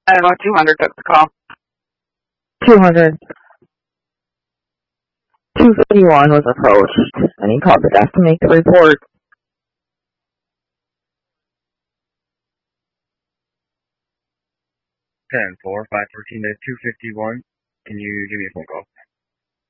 I don't know, 200 took the call. 200. 251 was approached, and he called the desk to make the report. 10-4, 514 to 251. Can you give me a phone call?